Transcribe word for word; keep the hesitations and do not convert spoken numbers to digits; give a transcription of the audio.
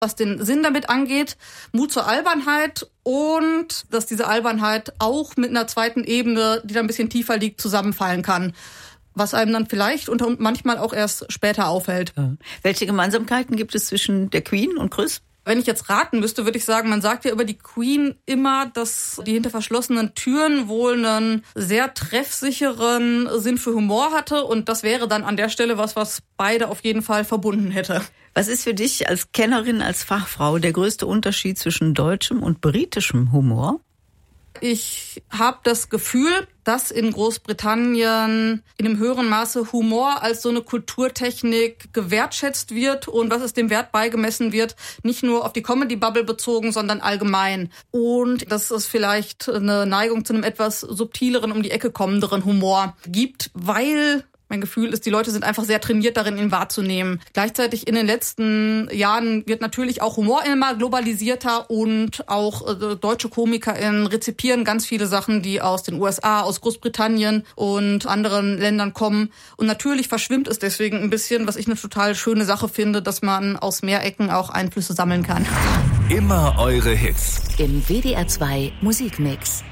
was den Sinn damit angeht, Mut zur Albernheit und dass diese Albernheit auch mit einer zweiten Ebene, die da ein bisschen tiefer liegt, zusammenfallen kann. Was einem dann vielleicht und manchmal auch erst später auffällt. Ja. Welche Gemeinsamkeiten gibt es zwischen der Queen und Chris? Wenn ich jetzt raten müsste, würde ich sagen, man sagt ja über die Queen immer, dass die hinter verschlossenen Türen wohl einen sehr treffsicheren Sinn für Humor hatte. Und das wäre dann an der Stelle was, was beide auf jeden Fall verbunden hätte. Was ist für dich als Kennerin, als Fachfrau der größte Unterschied zwischen deutschem und britischem Humor? Ich habe das Gefühl, dass in Großbritannien in einem höheren Maße Humor als so eine Kulturtechnik gewertschätzt wird und was es dem Wert beigemessen wird, nicht nur auf die Comedy-Bubble bezogen, sondern allgemein. Und dass es vielleicht eine Neigung zu einem etwas subtileren, um die Ecke kommenderen Humor gibt, weil mein Gefühl ist, die Leute sind einfach sehr trainiert darin, ihn wahrzunehmen. Gleichzeitig in den letzten Jahren wird natürlich auch Humor immer globalisierter und auch äh, deutsche KomikerInnen rezipieren ganz viele Sachen, die aus den U S A, aus Großbritannien und anderen Ländern kommen. Und natürlich verschwimmt es deswegen ein bisschen, was ich eine total schöne Sache finde, dass man aus mehr Ecken auch Einflüsse sammeln kann. Immer eure Hits. Im W D R zwei Musikmix.